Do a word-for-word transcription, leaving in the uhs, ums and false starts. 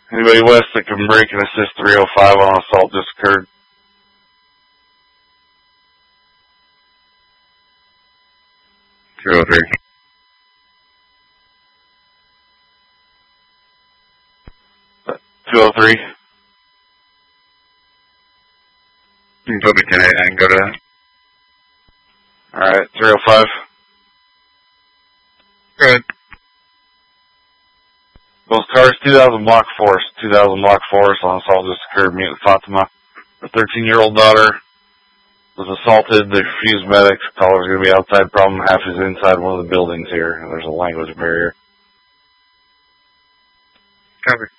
Anybody west that can break and assist three oh five on assault just occurred. two oh three. two oh three. You can put me ten eight nine, go to that. Alright, three oh five. Good. Those cars, two thousand block force, two thousand block force on assault just occurred. Meet with Fatima. Her thirteen-year-old daughter was assaulted. They refused medics. Caller's going to be outside. Problem half is inside one of the buildings here. There's a language barrier. Copy.